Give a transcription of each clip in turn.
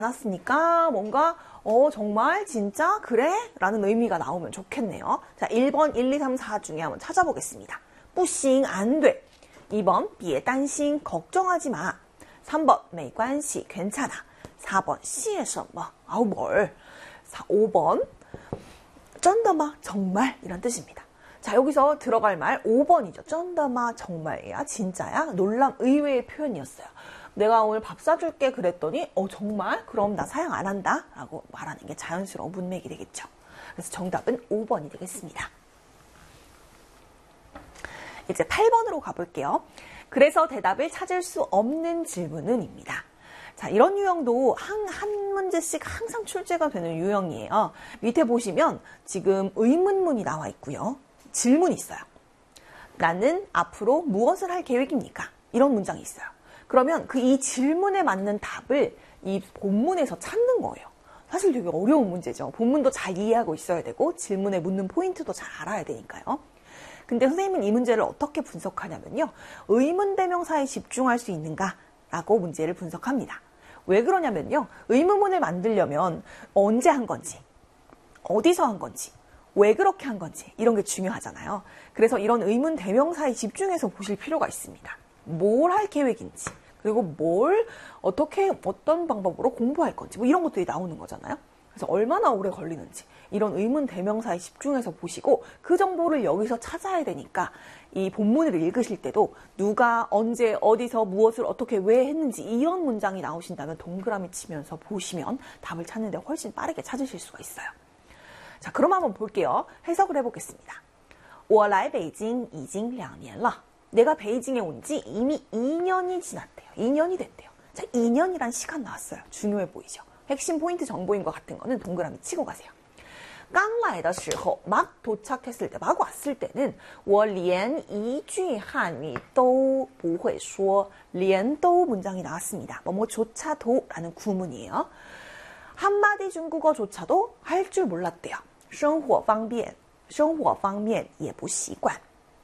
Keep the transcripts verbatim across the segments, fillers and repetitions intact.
않았으니까 뭔가 어 정말 진짜 그래? 라는 의미가 나오면 좋겠네요. 자, 일 번 일, 이, 삼, 사 중에 한번 찾아보겠습니다. 不行 안 돼. 이 번 别担心 걱정하지 마. 삼 번 没关系 괜찮아. 사 번 谢什么 아우 뭘. 오 번 真的吗 정말 이란 뜻입니다. 자, 여기서 들어갈 말 오 번이죠. 真的吗 정말이야 진짜야 놀람 의외의 표현이었어요. 내가 오늘 밥 사줄게 그랬더니 어 정말? 그럼 나 사양 안 한다 라고 말하는 게 자연스러운 문맥이 되겠죠. 그래서 정답은 오 번이 되겠습니다. 이제 팔 번으로 가볼게요. 그래서 대답을 찾을 수 없는 질문은 입니다. 자, 이런 유형도 한, 한 문제씩 항상 출제가 되는 유형이에요. 밑에 보시면 지금 의문문이 나와 있고요. 질문이 있어요. 나는 앞으로 무엇을 할 계획입니까? 이런 문장이 있어요. 그러면 그 이 질문에 맞는 답을 이 본문에서 찾는 거예요. 사실 되게 어려운 문제죠. 본문도 잘 이해하고 있어야 되고 질문에 묻는 포인트도 잘 알아야 되니까요. 근데 선생님은 이 문제를 어떻게 분석하냐면요. 의문대명사에 집중할 수 있는가? 라고 문제를 분석합니다. 왜 그러냐면요. 의문문을 만들려면 언제 한 건지, 어디서 한 건지, 왜 그렇게 한 건지 이런 게 중요하잖아요. 그래서 이런 의문대명사에 집중해서 보실 필요가 있습니다. 뭘 할 계획인지, 그리고 뭘 어떻게 어떤 방법으로 공부할 건지 뭐 이런 것들이 나오는 거잖아요. 그래서 얼마나 오래 걸리는지 이런 의문 대명사에 집중해서 보시고 그 정보를 여기서 찾아야 되니까 이 본문을 읽으실 때도 누가 언제 어디서 무엇을 어떻게 왜 했는지 이런 문장이 나오신다면 동그라미 치면서 보시면 답을 찾는데 훨씬 빠르게 찾으실 수가 있어요. 자, 그럼 한번 볼게요. 해석을 해보겠습니다. 我来北京已经两年了 내가 베이징에 온 지 이미 이 년이 지났대요. 이 년이 됐대요. 자, 이 년이란 시간 나왔어요. 중요해 보이죠? 핵심 포인트 정보인 것 같은 거는 동그라미 치고 가세요. 刚来的时候, 막 도착했을 때, 막 왔을 때는 我连一句汉语都不会说, 连都 문장이 나왔습니다. 뭐뭐조차도 라는 구문이에요. 한마디 중국어조차도 할 줄 몰랐대요. 生活方面,生活方面也不习惯.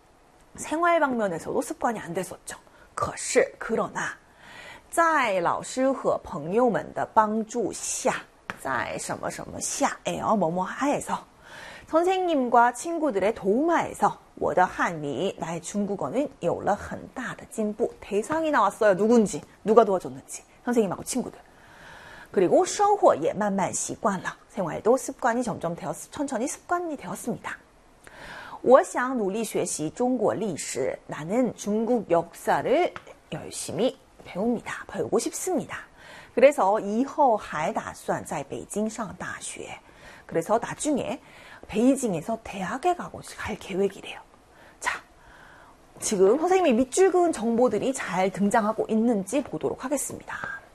생활 방면에서도 습관이 안 됐었죠. 可是, 그러나, 在老师和朋友们的帮助下, 在什么什么下에요. 뭐뭐 하에서, 선생님과 친구들의 도움하에서, 我的汉语, 나의 중국어는 有了很大的进步. 대상이 나왔어요. 누군지, 누가 도와줬는지, 선생님하고 친구들. 그리고 生活也慢慢习惯了. 생활도 습관이 점점 되었, 천천히 습관이 되었습니다. 我想努力学习中国历史. 나는 중국 역사를 열심히 배웁니다. 배우고 싶습니다. 그래서 以后还打算在北京上大学. 그래서 나중에 베이징에서 대학에 가고 갈 계획이래요. 자, 지금 선생님이 밑줄 그은 정보들이 잘 등장하고 있는지 보도록 하겠습니다.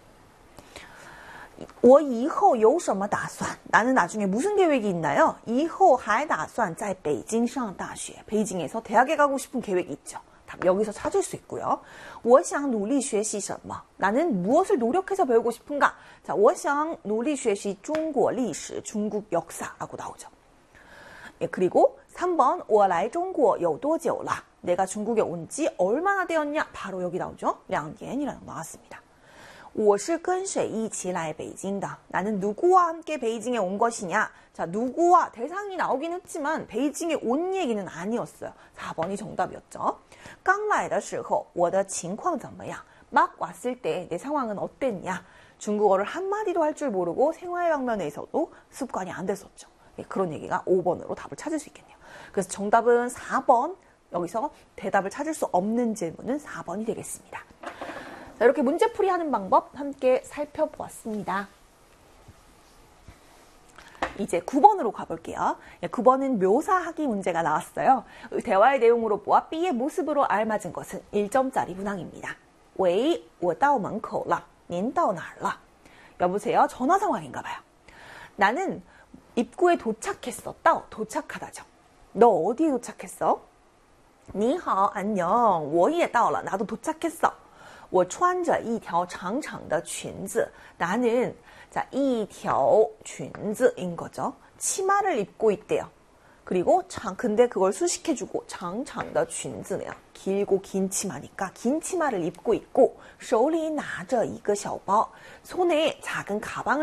我以后有什么打算? 나는 나중에 무슨 계획이 있나요? 以后还打算在北京上大学. 베이징에서 대학에 가고 싶은 계획이 있죠. 답 여기서 찾을 수 있고요. 我想努力学习什么? 나는 무엇을 노력해서 배우고 싶은가? 자, 我想努力学习中国历史, 중국 역사라고 나오죠. 예, 그리고 삼 번 我来中国有多久了? 내가 중국에 온 지 얼마나 되었냐? 바로 여기 나오죠. 两年이라고 나왔습니다. 我是跟谁一起来北京的? 나는 누구와 함께 베이징에 온 것이냐? 자, 누구와 대상이 나오긴 했지만 베이징에 온 얘기는 아니었어요. 사 번이 정답이었죠. 刚来的时候我的情况怎么样? 막 왔을 때 내 상황은 어땠냐? 중국어를 한마디도 할 줄 모르고 생활 방면에서도 습관이 안 됐었죠. 예, 그런 얘기가 오 번으로 답을 찾을 수 있겠네요. 그래서 정답은 사 번, 여기서 대답을 찾을 수 없는 질문은 사 번이 되겠습니다. 자, 이렇게 문제풀이 하는 방법 함께 살펴보았습니다. 이제 구 번으로 가볼게요. 구 번은 묘사하기 문제가 나왔어요. 대화의 내용으로 보아 B의 모습으로 알맞은 것은 일 점짜리 문항입니다. 喂,我到门口了,您到哪儿了? 여보세요, 전화 상황인가 봐요. 나는 입구에 도착했어. 따오, 도착하다죠. 너 어디에 도착했어? 你好, 안녕. 我也到了. 나도 도착했어. 我穿着一条长长的裙子. 나는 자, 一条裙子인 거죠. 치마를 입고 있대요. 그리고 장, 근데 그걸 수식해주고 장장의裙子네요. 길고 긴 치마니까 긴 치마를 입고 있고 手里拿着一个小包 손에 작은 가방을